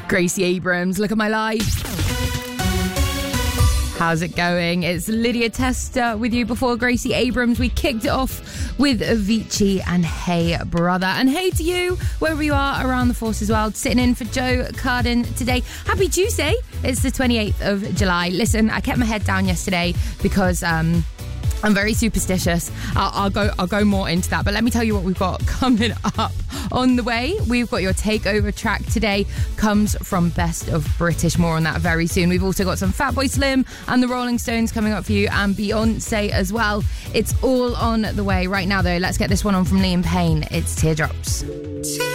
Gracie Abrams, Look at My Life. How's it going? It's Lydia Tester with you before Gracie Abrams. We kicked it off with Avicii and Hey Brother. And hey to you, wherever you are around the force as well, sitting in for Joe Carden today. Happy Tuesday. It's the 28th of July. Listen, I kept my head down yesterday because I'm very superstitious. I'll go more into that. But let me tell you what we've got coming up on the way. We've got your takeover track today. Comes from Best of British. More on that very soon. We've also got some Fatboy Slim and the Rolling Stones coming up for you, and Beyonce as well. It's all on the way right now, though. Let's get this one on from Liam Payne. It's Teardrops.